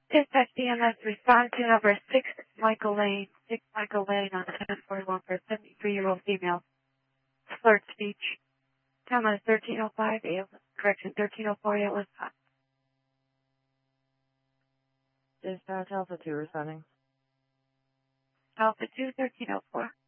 Dispatch DMS, respond to number 6 Michael Lane on 1041 for a 73-year-old female. Slurred speech. Time on 1305, correction, 1304, it was hot. Dispatch Alpha 2 responding. Alpha 2, 1304.